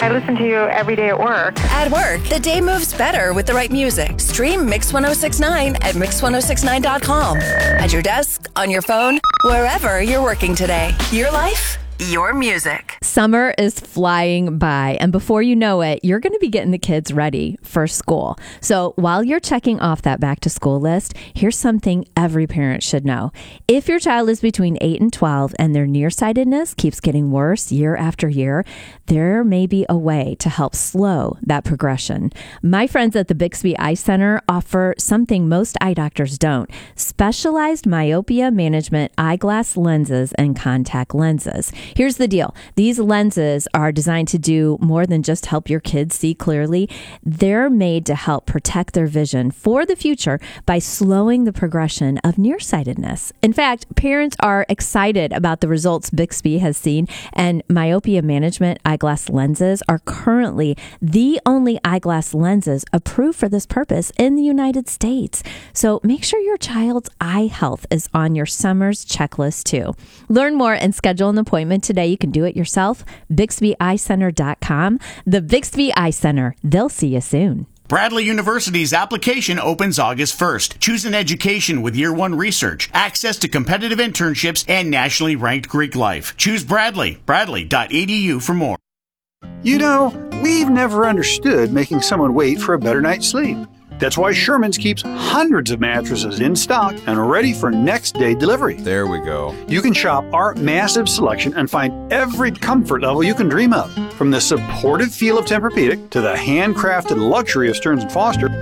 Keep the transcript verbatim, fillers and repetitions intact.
I listen to you every day at work. At work, the day moves better with the right music. Stream Mix one oh six point nine at mix one oh six nine dot com. At your desk, on your phone, wherever you're working today. Your life, your music. Summer is flying by, and before you know it, you're going to be getting the kids ready for school. So while you're checking off that back to school list, here's something every parent should know. If your child is between eight and twelve and their nearsightedness keeps getting worse year after year, there may be a way to help slow that progression. My friends at the Bixby Eye Center offer something most eye doctors don't: specialized myopia management eyeglass lenses and contact lenses. Here's the deal. These lenses are designed to do more than just help your kids see clearly. They're made to help protect their vision for the future by slowing the progression of nearsightedness. In fact, parents are excited about the results Bixby has seen, and myopia management eyeglass lenses are currently the only eyeglass lenses approved for this purpose in the United States. So make sure your child's eye health is on your summer's checklist too. Learn more and schedule an appointment today. You can do it yourself. Bixby Eye Center dot com. The Bixby Eye Center. They'll see you soon. Bradley University's application opens August first. Choose an education with year one research, access to competitive internships, and nationally ranked Greek life. Choose Bradley. Bradley dot e d u for more. You know, we've never understood making someone wait for a better night's sleep. That's why Sherman's keeps hundreds of mattresses in stock and ready for next day delivery. There we go. You can shop our massive selection and find every comfort level you can dream of. From the supportive feel of Tempur-Pedic to the handcrafted luxury of Stearns and Foster,